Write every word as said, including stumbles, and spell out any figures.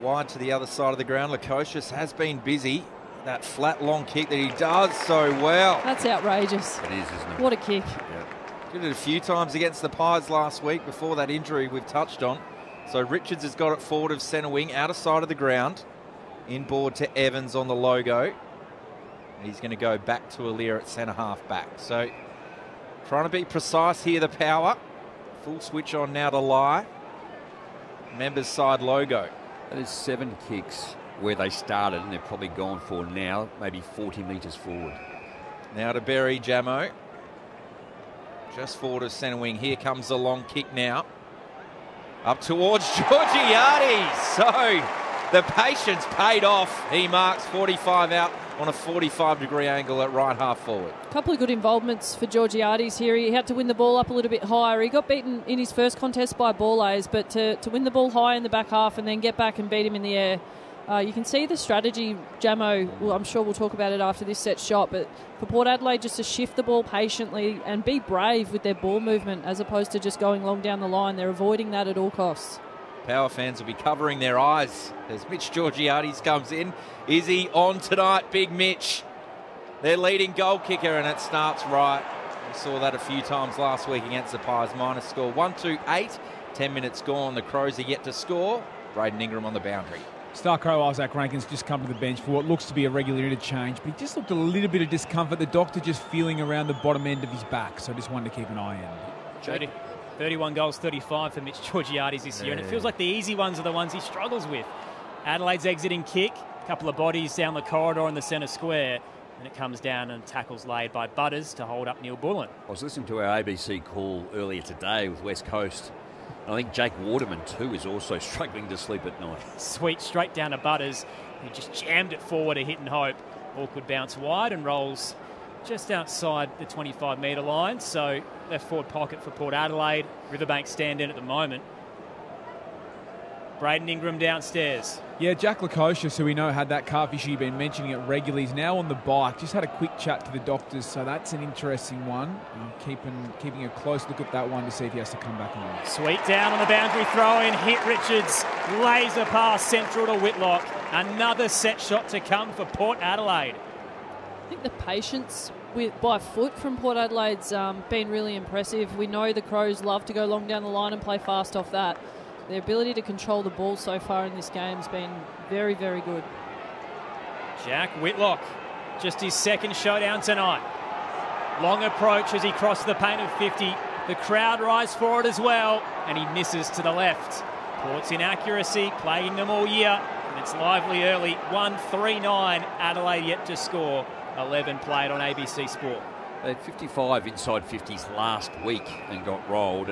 Wide to the other side of the ground. Lukosius has been busy. That flat long kick that he does so well. That's outrageous. It is, isn't it? What a kick. Yeah. Did it a few times against the Pies last week before that injury we've touched on. So Richards has got it forward of centre wing, outer side of the ground. Inboard to Evans on the logo. And he's going to go back to Aliir at centre half back. So trying to be precise here, the power. Full switch on now to Lie. Members side logo. That is seven kicks where they started, and they've probably gone for now, maybe forty metres forward. Now to Berry Jamo. Just forward of centre wing. Here comes the long kick now. Up towards Georgiades. So the patience paid off. He marks forty-five out on a forty-five degree angle at right half forward. A couple of good involvements for Georgiades here. He had to win the ball up a little bit higher. He got beaten in his first contest by Borlase, but to, to win the ball high in the back half and then get back and beat him in the air, uh, you can see the strategy. Jamo, well, I'm sure we'll talk about it after this set shot, but for Port Adelaide just to shift the ball patiently and be brave with their ball movement as opposed to just going long down the line. They're avoiding that at all costs. Power fans will be covering their eyes as Mitch Georgiades comes in. Is he on tonight, Big Mitch? Their leading goal kicker, and it starts right. We saw that a few times last week against the Pies. Minus score one two eight. Ten minutes gone. The Crows are yet to score. Braden Ingram on the boundary. Star Crow Isaac Rankin's just come to the bench for what looks to be a regular interchange, but he just looked a little bit of discomfort. The doctor just feeling around the bottom end of his back, so just wanted to keep an eye on. thirty, thirty-one goals, thirty-five for Mitch Georgiades this year, yeah. And it feels like the easy ones are the ones he struggles with. Adelaide's exiting kick, a couple of bodies down the corridor in the centre square, and it comes down and tackles laid by Butters to hold up Neil Bullen. I was listening to our A B C call earlier today with West Coast. I think Jake Waterman, too, is also struggling to sleep at night. Sweet, straight down to Butters. He just jammed it forward to Hit and Hope. Awkward bounce wide and rolls just outside the twenty-five metre line. So left forward pocket for Port Adelaide. Riverbank stand in at the moment. Braden Ingram downstairs. Yeah, Jack Lukosius, who we know had that calf issue, you've been mentioning it regularly, is now on the bike. Just had a quick chat to the doctors, so that's an interesting one. I'm keeping keeping a close look at that one to see if he has to come back on. Sweet down on the boundary throw in. Hit Richards. Laser pass central to Whitlock. Another set shot to come for Port Adelaide. I think the patience with by foot from Port Adelaide's um, been really impressive. We know the Crows love to go long down the line and play fast off that. Their ability to control the ball so far in this game has been very, very good. Jack Whitlock, just his second showdown tonight. Long approach as he crossed the paint of fifty. The crowd rise for it as well, and he misses to the left. Port's inaccuracy, plaguing them all year, and it's lively early. one three nine, Adelaide yet to score. eleven played on A B C Sport. They had fifty-five inside fifties last week and got rolled.